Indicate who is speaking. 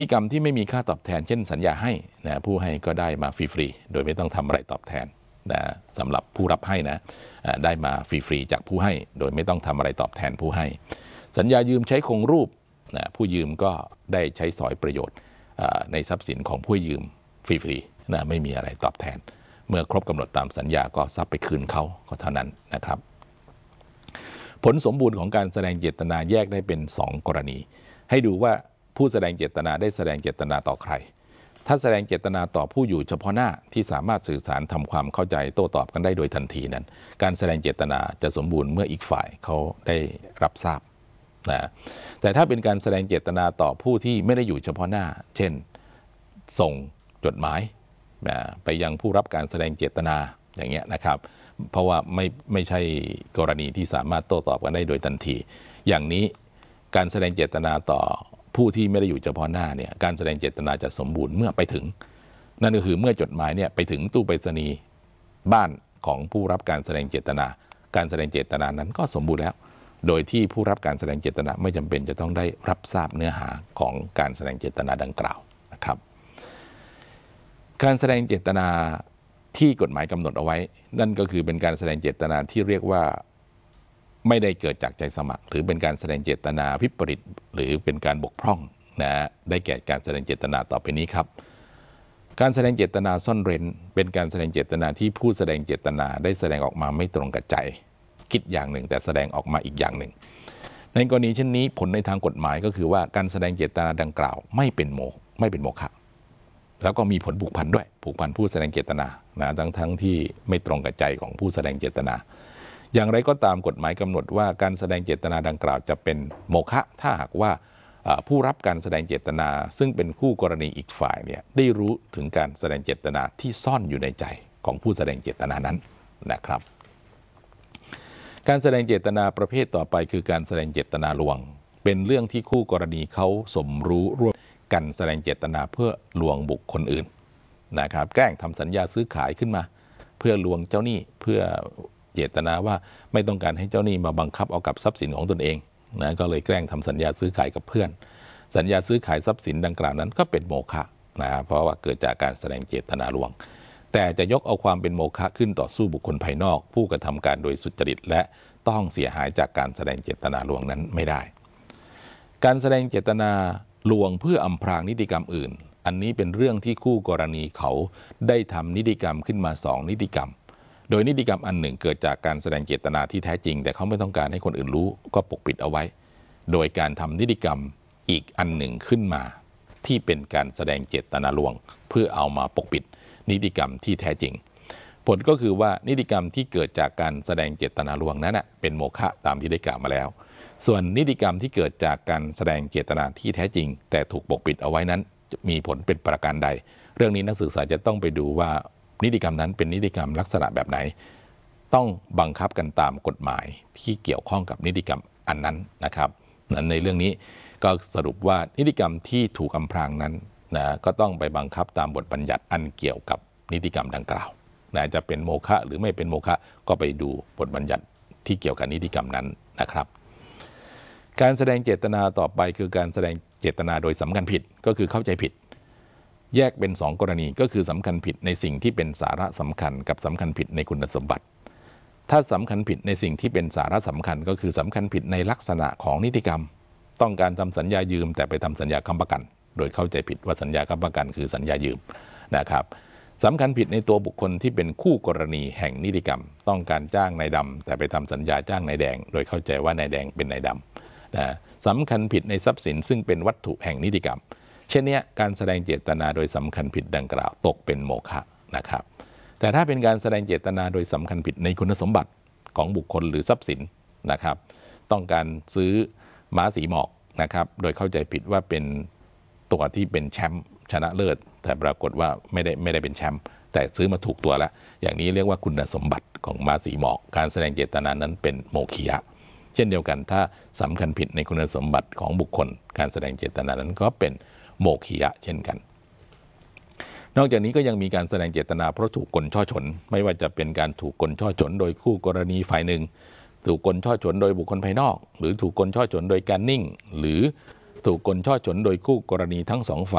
Speaker 1: นิติกรรมที่ไม่มีค่าตอบแทนเช่นสัญญาให้นะผู้ให้ก็ได้มาฟรีๆโดยไม่ต้องทำอะไรตอบแทนนะสำหรับผู้รับให้นะได้มาฟรีๆจากผู้ให้โดยไม่ต้องทำอะไรตอบแทนผู้ให้สัญญายืมใช้คงรูปนะผู้ยืมก็ได้ใช้สอยประโยชน์ในทรัพย์สินของผู้ยืมฟรีๆนะไม่มีอะไรตอบแทนเมื่อครบกำหนดตามสัญญาก็ทรัพย์ไปคืนเขาก็เท่านั้นนะครับผลสมบูรณ์ของการแสดงเจตนาแยกได้เป็น2กรณีให้ดูว่าผู้แสดงเจตนาได้แสดงเจตนาต่อใครถ้าแสดงเจตนาต่อผู้อยู่เฉพาะหน้าที่สามารถสื่อสารทำความเข้าใจโต้ตอบกันได้โดยทันทีนั้นการแสดงเจตนาจะสมบูรณ์เมื่ออีกฝ่ายเขาได้รับทราบนะแต่ถ้าเป็นการแสดงเจตนาต่อผู้ที่ไม่ได้อยู่เฉพาะหน้าเช่นส่งจดหมายไปยังผู้รับการแสดงเจตนาอย่างเงี้ยนะครับเพราะว่าไม่ใช่กรณีที่สามารถโต้ตอบกันได้โดยทันทีอย่างนี้การแสดงเจตนาต่อผู้ที่ไม่ได้อยู่เฉพาะหน้าเนี่ยการแสดงเจตนาจะสมบูรณ์เมื่อไปถึงนั่นก็คือเมื่อจดหมายเนี่ยไปถึงตู้ไปรษณีย์บ้านของผู้รับการแสดงเจตนาการแสดงเจตนานั้นก็สมบูรณ์แล้วโดยที่ผู้รับการแสดงเจตนาไม่จำเป็นจะต้องได้รับทราบเนื้อหาของการแสดงเจตนาดังกล่าวนะครับการแสดงเจตนาที่กฎหมายกำหนดเอาไว้นั่นก็คือเป็นการแสดงเจตนาที่เรียกว่าไม่ได้เกิดจากใจสมัครหรือเป็นการแสดงเจตนาวิปริตหรือเป็นการบกพร่องนะได้แก่การแสดงเจตนาต่อไปนี้ครับการแสดงเจตนาซ่อนเร้นเป็นการแสดงเจตนาที่ผู้แสดงเจตนาได้แสดงออกมาไม่ตรงกับใจคิดอย่างหนึ่งแต่แสดงออกมาอีกอย่างหนึ่งในกรณีเช่นนี้ผลในทางกฎหมายก็คือว่าการแสดงเจตนาดังกล่าวไม่เป็นโมฆะแล้วก็มีผลผูกพันด้วยผูกพันผู้แสดงเจตนานะทั้งที่ไม่ตรงกับใจของผู้แสดงเจตนาอย่างไรก็ตามกฎหมายกำหนดว่าการแสดงเจตนาดังกล่าวจะเป็นโมฆะถ้าหากว่าผู้รับการแสดงเจตนาซึ่งเป็นคู่กรณีอีกฝ่ายเนี่ยได้รู้ถึงการแสดงเจตนาที่ซ่อนอยู่ในใจของผู้แสดงเจตนานั้นนะครับการแสดงเจตนาประเภทต่อไปคือการแสดงเจตนาลวงเป็นเรื่องที่คู่กรณีเขาสมรู้ร่วมกันแสดงเจตนาเพื่อลวงบุคคลอื่นนะครับแกล้งทำสัญญาซื้อขายขึ้นมาเพื่อลวงเจ้าหนี้เพื่อเจตนาว่าไม่ต้องการให้เจ้าหนี้มาบังคับเอากับทรัพย์สินของตนเองนะก็เลยแกล้งทำสัญญาซื้อขายกับเพื่อนสัญญาซื้อขายทรัพย์สินดังกล่าวนั้นก็เป็นโมฆะนะเพราะว่าเกิดจากการแสดงเจตนาลวงแต่จะยกเอาความเป็นโมฆะขึ้นต่อสู้บุคคลภายนอกผู้กระทำการโดยสุจริตและต้องเสียหายจากการแสดงเจตนาลวงนั้นไม่ได้การแสดงเจตนาลวงเพื่ออำพรางนิติกรรมอื่นอันนี้เป็นเรื่องที่คู่กรณีเขาได้ทำนิติกรรมขึ้นมา2นิติกรรมโดยนิติกรรมอันหนึ่งเกิดจากการแสดงเจตนาที่แท้จริงแต่เขาไม่ต้องการให้คนอื่นรู้ก็ปกปิดเอาไว้โดยการทำนิติกรรมอีกอันหนึ่งขึ้นมาที่เป็นการแสดงเจตนาลวงเพื่อเอามาปกปิดนิติกรรมที่แท้จริงผลก็คือว่านิติกรรมที่เกิดจากการแสดงเจตนาลวงนั้นเป็นโมฆะตามที่ได้กล่าวมาแล้วส่วนนิติกรรมที่เกิดจากการแสดงเจตนาที่แท้จริงแต่ถูกปกปิดเอาไว้นั้นมีผลเป็นประการใดเรื่องนี้นักศึกษาจะต้องไปดูว่านิติกรรมนั้นเป็นนิติกรรมลักษณะแบบไหนต้องบังคับกันตามกฎหมายที่เกี่ยวข้องกับนิติกรรมอันนั้นนะครับนั้นในเรื่องนี้ก็สรุปว่านิติกรรมที่ถูกอำพรางนั้นนะก็ต้องไปบังคับตามบทบัญญัติอันเกี่ยวกับนิติกรรมดังกล่าวนะจะเป็นโมฆะหรือไม่เป็นโมฆะก็ไปดูบทบัญญัติที่เกี่ยวกับนิติกรรมนั้นนะครับการแสดงเจตนาต่อไปคือการแสดงเจตนาโดยสำคัญผิดก็คือเข้าใจผิดแยกเป็น2กรณีก็คือสำคัญผิดในสิ่งที่เป็นสาระสำคัญกับสำคัญผิดในคุณสมบัติถ้าสำคัญผิดในสิ่งที่เป็นสาระสำคัญก็คือสำคัญผิดในลักษณะของนิติกรรมต้องการทำสัญญายืมแต่ไปทำสัญญาค้ำประกันโดยเข้าใจผิดว่าสัญญาค้ำประกันคือสัญญายืมนะครับสำคัญผิดในตัวบุคคลที่เป็นคู่กรณีแห่งนิติกรรมต้องการจ้างนายดำแต่ไปทำสัญญาจ้างนายแดงโดยเข้าใจว่านายแดงเป็นนายดำนะสำคัญผิดในทรัพย์สินซึ่งเป็นวัตถุแห่งนิติกรรมเช่นนี้การแสดงเจตนาโดยสำคัญผิดดังกล่าวตกเป็นโมฆะนะครับแต่ถ้าเป็นการแสดงเจตนาโดยสำคัญผิดในคุณสมบัติของบุคคลหรือทรัพย์สินนะครับต้องการซื้อม้าสีหมอกนะครับโดยเข้าใจผิดว่าเป็นตัวที่เป็นแชมป์ชนะเลิศแต่ปรากฏว่าไม่ได้เป็นแชมป์แต่ซื้อมาถูกตัวแล้วอย่างนี้เรียกว่าคุณสมบัติของม้าสีหมอกการแสดงเจตนานั้นเป็นโมฆะเช่นเดียวกันถ้าสำคัญผิดในคุณสมบัติของบุคคลการแสดงเจตนานั้นก็เป็นโมฆะเช่นกันนอกจากนี้ก็ยังมีการแสดงเจตนาเพราะถูกกลช่อฉนไม่ว่าจะเป็นการถูกกลช่อฉนโดยคู่กรณีฝ่ายหนึ่งถูกกลช่อฉนโดยบุคคลภายนอกหรือถูกกลช่อฉนโดยการนิ่งหรือถูกกลช่อฉนโดยคู่กรณีทั้ง2ฝ่าย